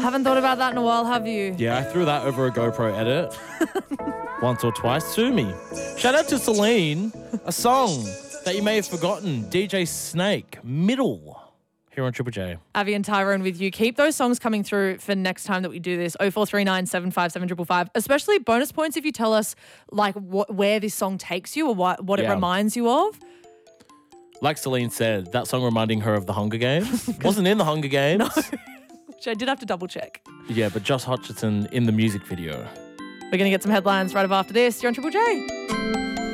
Haven't thought about that in a while, have you? Yeah, I threw that over a GoPro edit once or twice. Sue me. Shout out to Celine, a song that you may have forgotten. DJ Snake, Middle, here on Triple J. Avi and Tyrone with you. Keep those songs coming through for next time that we do this. 0439 757 555. Especially bonus points if you tell us like where this song takes you or what it reminds you of. Like Celine said, that song reminding her of the Hunger Games. Wasn't in the Hunger Games. No. Which I did have to double check. Yeah, but Josh Hutcherson in the music video. We're going to get some headlines right after this. You're on Triple J.